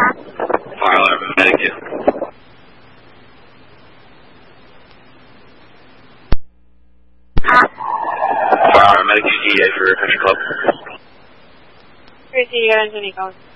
Fire alarm, medic 2. Fire alarm, medic 2 DA for Country Club. 3C, you got engine econ.